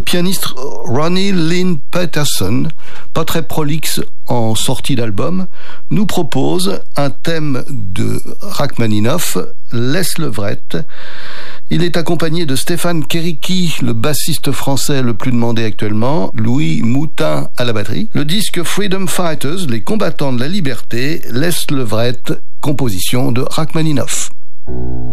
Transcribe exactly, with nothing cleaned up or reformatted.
pianiste Ronnie Lynn Peterson, pas très prolixe en sortie d'album, nous propose un thème de Rachmaninoff, Les Levrettes. Il est accompagné de Stéphane Keriki, le bassiste français le plus demandé actuellement, Louis Moutin à la batterie. Le disque Freedom Fighters, les combattants de la liberté, Les Levrettes, composition de Rachmaninoff.